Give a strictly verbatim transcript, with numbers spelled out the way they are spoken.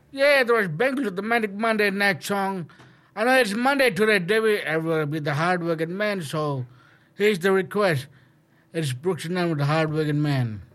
Yeah, there was Bengals with the Manic Monday Night Song. I know it's Monday today, David. Everyone be the hard-working man, so here's the request. It's Brooks and Nunn with the hard-working man.